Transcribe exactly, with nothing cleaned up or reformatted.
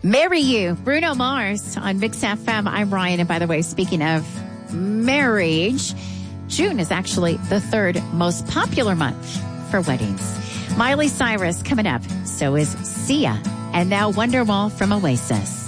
Marry You, Bruno Mars on Mix F M. I'm Ryan. And by the way, speaking of marriage, June is actually the third most popular month for weddings. Miley Cyrus coming up. So is Sia. And now Wonderwall from Oasis.